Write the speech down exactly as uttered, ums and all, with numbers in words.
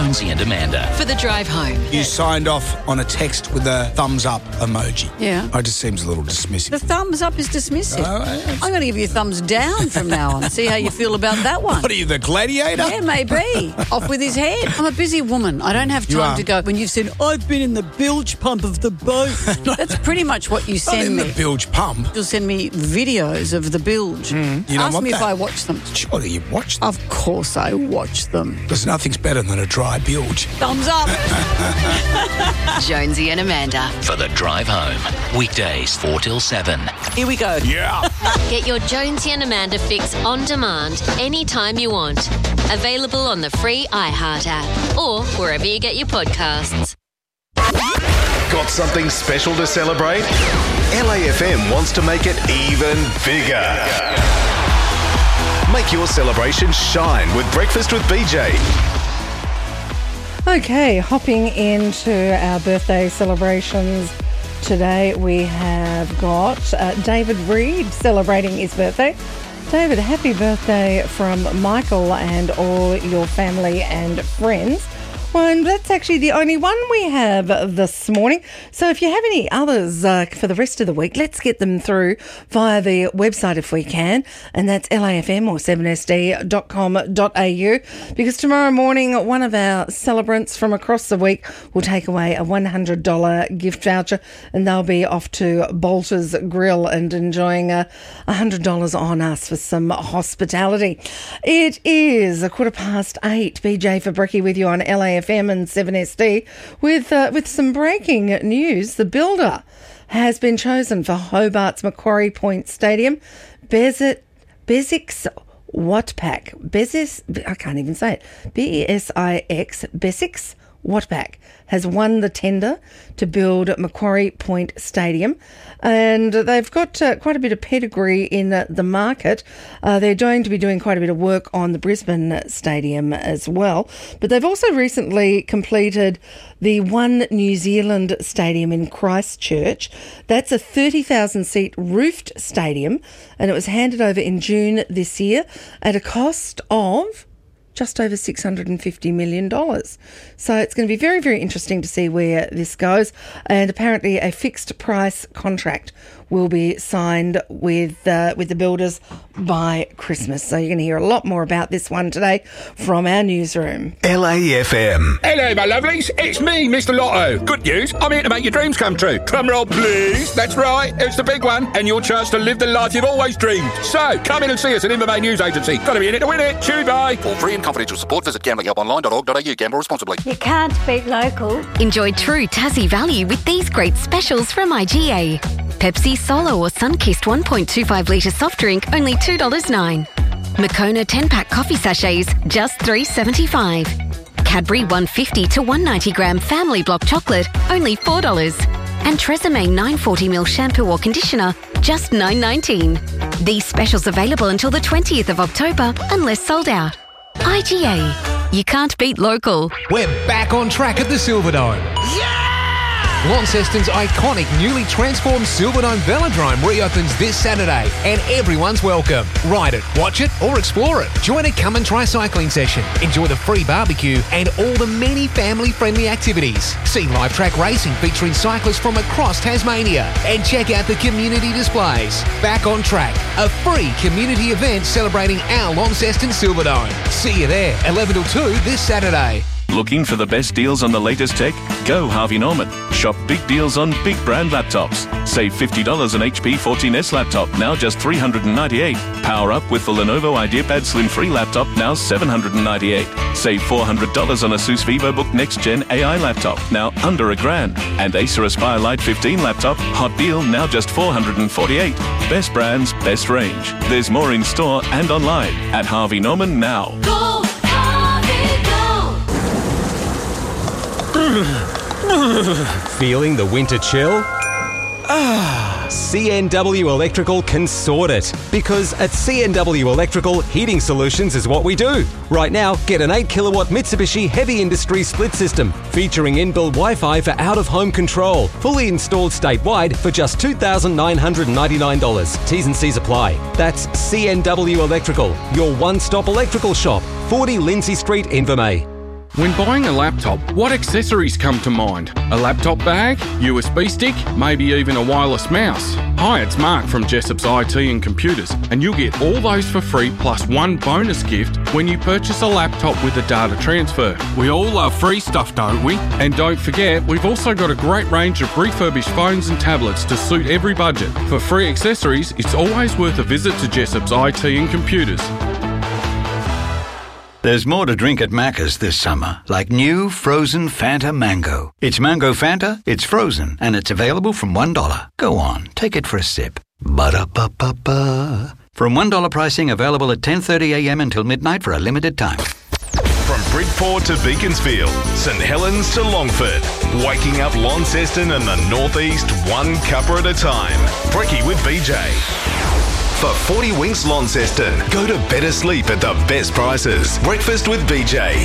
Jonesy and Amanda. For the drive home. You signed off on a text with a thumbs up emoji. Yeah. It just seems a little dismissive. The thumbs up is dismissive. Oh, yeah. I'm going to give you a thumbs down from now on. See how you feel about that one. What are you, the gladiator? Yeah, maybe. Off with his head. I'm a busy woman. I don't have You time are. to go. When you've said, I've been in the bilge pump of the boat. That's pretty much what you Not send in me. the bilge pump. You'll send me videos of the bilge. Mm, you don't Ask want me that. if I watch them. Surely you watch them. Of course I watch them. Because nothing's better than a dry bilge. Thumbs up. Jonesy and Amanda. For the drive home. Weekdays four till seven. Here we go. Yeah. Get your Jonesy and Amanda fix on demand anytime you want. Available on the free iHeart app or wherever you get your podcasts. Got something special to celebrate? L A F M wants to make it even bigger. Make your celebration shine with Breakfast with B J. Okay, hopping into our birthday celebrations today, we have got uh, David Reed celebrating his birthday. David, happy birthday from Michael and all your family and friends. Well, and that's actually the only one we have this morning. So if you have any others uh, for the rest of the week, let's get them through via the website if we can. And that's L A F M or seven S D dot com dot A U. Because tomorrow morning, one of our celebrants from across the week will take away a one hundred dollars gift voucher. And they'll be off to Bolter's Grill and enjoying a one hundred dollars on us for some hospitality. It is a quarter past eight. B J for Bricky with you on L A F M and seven S D with uh, with some breaking news. The builder has been chosen for Hobart's Macquarie Point Stadium. Bezit, Besix Watpac. Bezis, I can't even say it. B E S I X, Besix Watpac has won the tender to build Macquarie Point Stadium, and they've got uh, quite a bit of pedigree in uh, the market. Uh, they're going to be doing quite a bit of work on the Brisbane Stadium as well, but they've also recently completed the One New Zealand Stadium in Christchurch. That's a thirty thousand seat roofed stadium, and it was handed over in June this year at a cost of just over six hundred fifty million dollars. So it's going to be very, very interesting to see where this goes. And apparently a fixed price contract will be signed with uh, with the builders by Christmas. So you're going to hear a lot more about this one today from our newsroom. L A F M. Hello, my lovelies. It's me, Mister Lotto. Good news. I'm here to make your dreams come true. Drum roll, please. That's right. It's the big one. And your chance to live the life you've always dreamed. So, come in and see us at Invermay News Agency. Got to be in it to win it. Chew, bye. For free and confidential support, visit gambling help online dot org dot A U. Gamble responsibly. You can't beat local. Enjoy true Tassie value with these great specials from I G A. Pepsi Solo or Sunkist one point two five litre soft drink, only two dollars nine. Moccona ten pack coffee sachets, just three dollars seventy-five. Cadbury one hundred fifty to one hundred ninety gram family block chocolate, only four dollars. And Tresemme nine hundred forty milliliter shampoo or conditioner, just nine dollars nineteen. These specials available until the twentieth of October, unless sold out. I G A. You can't beat local. We're back on track at the Silverdome. Yeah! Launceston's iconic newly transformed Silverdome Velodrome reopens this Saturday and everyone's welcome. Ride it, watch it or explore it. Join a come and try cycling session. Enjoy the free barbecue and all the many family-friendly activities. See live track racing featuring cyclists from across Tasmania and check out the community displays. Back on track, a free community event celebrating our Launceston Silverdome. See you there, eleven till two this Saturday. Looking for the best deals on the latest tech? Go Harvey Norman. Shop big deals on big brand laptops. Save fifty dollars on H P fourteen S laptop, now just three hundred ninety-eight dollars. Power up with the Lenovo IdeaPad Slim three laptop, now seven hundred ninety-eight dollars. Save four hundred dollars on Asus VivoBook Next Gen A I laptop, now under a grand. And Acer Aspire Lite fifteen laptop, hot deal, now just four hundred forty-eight dollars. Best brands, best range. There's more in store and online at Harvey Norman now. Go! Feeling the winter chill? Ah, C N W Electrical can sort it. Because at C N W Electrical, heating solutions is what we do. Right now, get an eight kilowatt Mitsubishi Heavy Industry split system featuring inbuilt Wi-Fi for out-of-home control. Fully installed statewide for just two thousand nine hundred ninety-nine dollars. T's and C's apply. That's C N W Electrical, your one-stop electrical shop. forty Lindsay Street, Invermay. When buying a laptop, what accessories come to mind? A laptop bag? U S B stick? Maybe even a wireless mouse? Hi, it's Mark from Jessop's I T and Computers, and you'll get all those for free plus one bonus gift when you purchase a laptop with a data transfer. We all love free stuff, don't we? And don't forget, we've also got a great range of refurbished phones and tablets to suit every budget. For free accessories, it's always worth a visit to Jessop's I T and Computers. There's more to drink at Macca's this summer, like new frozen Fanta Mango. It's Mango Fanta, it's frozen, and it's available from one dollar. Go on, take it for a sip. Ba-da-ba-ba-ba. From one dollar pricing available at ten thirty a m until midnight for a limited time. From Bridport to Beaconsfield, St Helens to Longford, waking up Launceston and the Northeast one cuppa at a time. Brekkie with B J. For forty Winks Launceston, go to better sleep at the best prices. Breakfast with B J.